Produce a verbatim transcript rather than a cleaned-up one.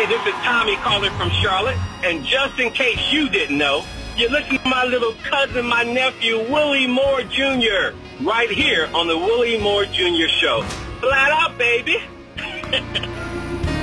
Hey, this is Tommy calling from Charlotte. And just in case you didn't know, you listen to my little cousin, my nephew, Willie Moore Junior, right here on the Willie Moore Junior Show. Flat out, baby.